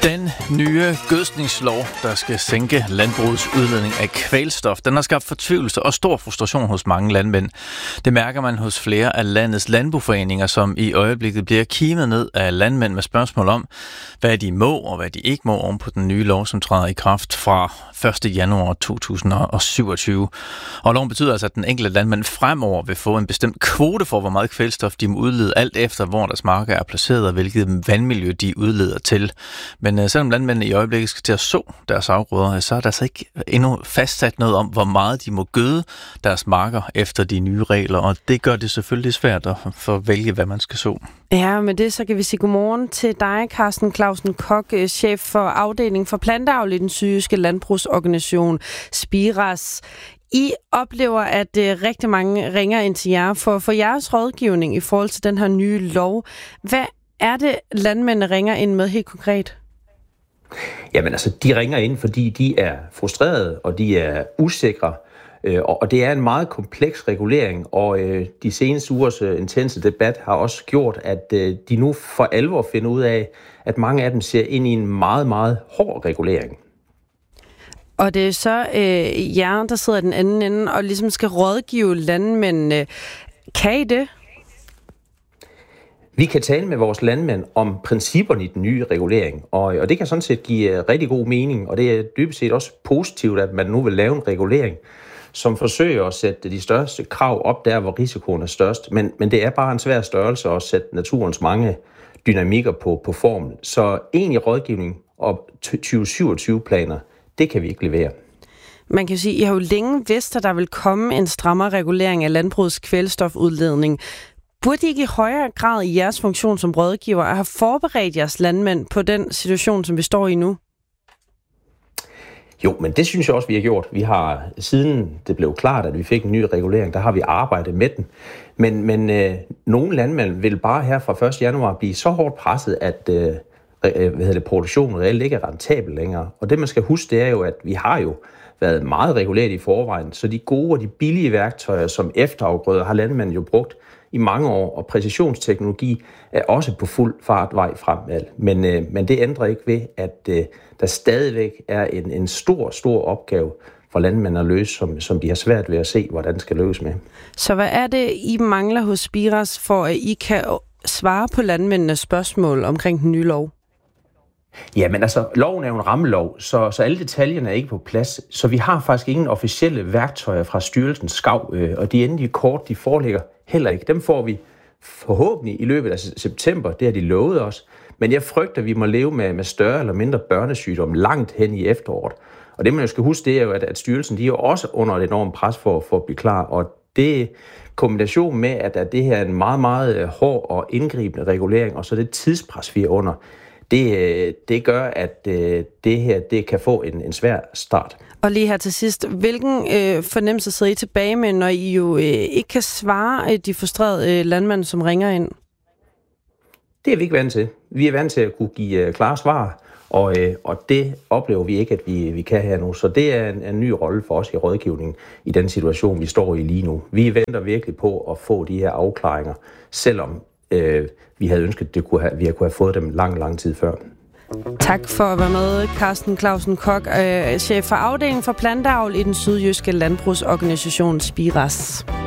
Den nye gødskningslov, der skal sænke landbrugets udledning af kvælstof, den har skabt fortvivlelse og stor frustration hos mange landmænd. Det mærker man hos flere af landets landboforeninger, som i øjeblikket bliver kimet ned af landmænd med spørgsmål om, hvad de må og hvad de ikke må oven på den nye lov, som træder i kraft fra 1. januar 2027. Og loven betyder altså, at den enkelte landmand fremover vil få en bestemt kvote for, hvor meget kvælstof de må udlede, alt efter hvor deres marker er placeret og hvilket vandmiljø de udleder til. Men selvom landmændene i øjeblikket skal til at så deres afgrøder, så er der altså ikke endnu fastsat noget om, hvor meget de må gøde deres marker efter de nye regler, og det gør det selvfølgelig svært at vælge, hvad man skal så. Ja, med det så kan vi sige godmorgen til dig, Carsten Clausen Koch, chef for afdelingen for planteavl i den sydjyske landbrugsorganisation Spiras. I oplever, at rigtig mange ringer ind til jer for jeres rådgivning i forhold til den her nye lov. Hvad er det, landmændene ringer ind med helt konkret? Jamen altså, de ringer ind, fordi de er frustrerede, og de er usikre. Og det er en meget kompleks regulering, og de seneste ugers intense debat har også gjort, at de nu for alvor finder ud af, at mange af dem ser ind i en meget, meget hård regulering. Og det er så jer, der sidder i den anden ende og ligesom skal rådgive landmændene. Kan I det? Vi kan tale med vores landmænd om principperne i den nye regulering, og det kan sådan set give rigtig god mening, og det er dybest set også positivt, at man nu vil lave en regulering, som forsøger at sætte de største krav op der, hvor risikoen er størst. Men det er bare en svær størrelse at sætte naturens mange dynamikker på formel. Så egentlig rådgivning og 2027-planer, det kan vi ikke levere. Man kan sige, at I har jo længe vidst, at der vil komme en strammere regulering af landbrugets kvælstofudledning. Burde I ikke i højere grad i jeres funktion som rådgiver at have forberedt jeres landmænd på den situation, som vi står i nu? Jo, men det synes jeg også, vi har gjort. Vi har, siden det blev klart, at vi fik en ny regulering, der har vi arbejdet med den. Men nogle landmænd vil bare her fra 1. januar blive så hårdt presset, at produktionen reelt ikke er rentabel længere. Og det, man skal huske, det er jo, at vi har jo været meget reguleret i forvejen, så de gode og de billige værktøjer, som efterafgrøder, har landmænd jo brugt i mange år, og præcisionsteknologi er også på fuld fart vej fremad. Men det ændrer ikke ved, at der stadigvæk er en stor opgave for landmænd at løse, som de har svært ved at se, hvordan det skal løses med. Så hvad er det, I mangler hos Spiras, for at I kan svare på landmændenes spørgsmål omkring den nye lov? Jamen altså, loven er jo en rammelov, så alle detaljerne er ikke på plads. Så vi har faktisk ingen officielle værktøjer fra styrelsens SKAV, og de endelige kort, de foreligger heller ikke. Dem får vi forhåbentlig i løbet af september, det har de lovet os. Men jeg frygter, at vi må leve med større eller mindre børnesygdom langt hen i efteråret. Og det man jo skal huske, det er jo, at styrelsen de er jo også under et enormt pres for at blive klar. Og det kombination med, at det her er en meget, meget hård og indgribende regulering, og så det tidspres, vi er under, det gør, at det her det kan få en svær start. Og lige her til sidst, hvilken fornemmelse sidder I tilbage med, når I jo ikke kan svare de frustrerede landmænd, som ringer ind? Det er vi ikke vant til. Vi er vant til at kunne give klare svar, og det oplever vi ikke, at vi kan her nu. Så det er en ny rolle for os i rådgivningen i den situation, vi står i lige nu. Vi venter virkelig på at få de her afklaringer, selvom vi havde ønsket, at vi kunne have fået dem lang tid før. Tak for at være med, Carsten Clausen Koch, chef for afdelingen for planteavl i den sydjyske landbrugsorganisation Spiras.